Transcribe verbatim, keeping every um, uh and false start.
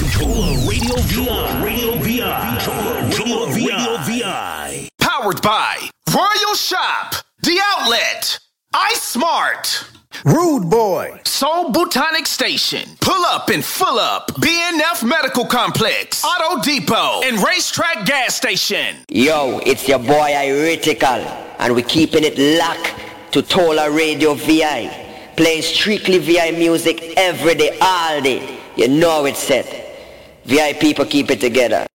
Tola Radio V I. Radio V I. Tola Radio V I. Powered by Royal Shop, The Outlet, iSmart, Rude Boy, Soul Botanic Station, Pull Up and Full Up, B N F Medical Complex, Auto Depot, and Racetrack Gas Station. Yo, it's your boy Iritical, and we keeping it locked to Tola Radio V I. Playing strictly V I music every day, all day. You know it's set. V I people keep it together.